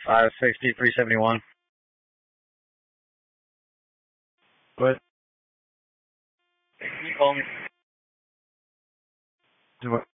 560, 371. What? Can you call me? Do what?